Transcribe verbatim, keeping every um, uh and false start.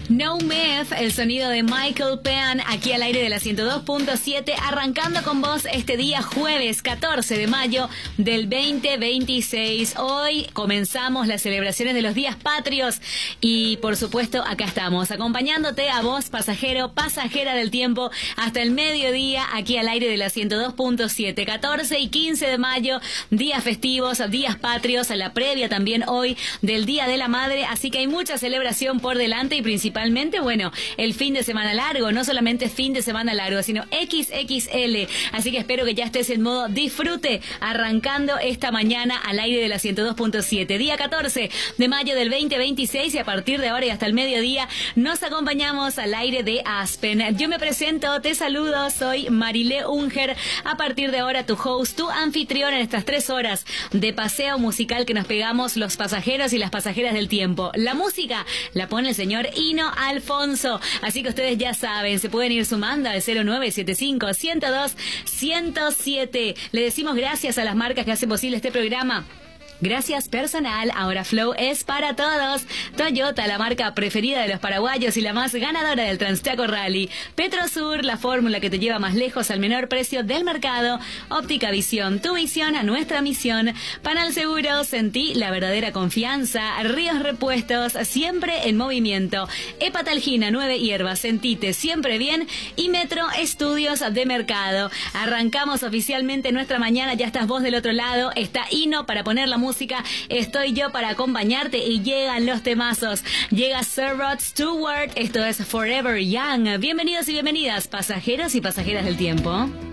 No Myth, el sonido de Michael Penn, aquí al aire de la ciento dos punto siete, arrancando con vos este día jueves catorce de mayo del veinte veintiséis. Hoy comenzamos las celebraciones de los días patrios y por supuesto acá estamos, acompañándote a vos, pasajero, pasajera del tiempo, hasta el mediodía, aquí al aire de la ciento dos punto siete. catorce y quince de mayo, días festivos, días patrios, a la previa también hoy del Día de la Madre, así que hay mucha celebración por delante y principalmente Principalmente, bueno, el fin de semana largo, no solamente fin de semana largo, sino equis equis ele. Así que espero que ya estés en modo disfrute, arrancando esta mañana al aire de la ciento dos punto siete. Día catorce de mayo del veinte veintiséis y a partir de ahora y hasta el mediodía nos acompañamos al aire de Aspen. Yo me presento, te saludo, soy Marilé Unger. A partir de ahora tu host, tu anfitrión en estas tres horas de paseo musical que nos pegamos los pasajeros y las pasajeras del tiempo. La música la pone el señor Hino Alfonso, así que ustedes ya saben, se pueden ir sumando al cero nueve siete cinco, ciento dos, ciento siete. Le decimos gracias a las marcas que hacen posible este programa. Gracias personal, ahora Flow es para todos. Toyota, la marca preferida de los paraguayos y la más ganadora del Transchaco Rally. Petrosur, la fórmula que te lleva más lejos al menor precio del mercado. Óptica Visión, tu visión a nuestra misión. Panal Seguros, sentí la verdadera confianza. Ríos Repuestos, siempre en movimiento. Hepatalgina, nueve hierbas, sentite siempre bien. Y Metro Estudios de Mercado. Arrancamos oficialmente nuestra mañana, ya estás vos del otro lado. Está Hino para poner la música. música, estoy yo para acompañarte y llegan los temazos. Llega Sir Rod Stewart, esto es Forever Young. Bienvenidos y bienvenidas, pasajeros y pasajeras del tiempo.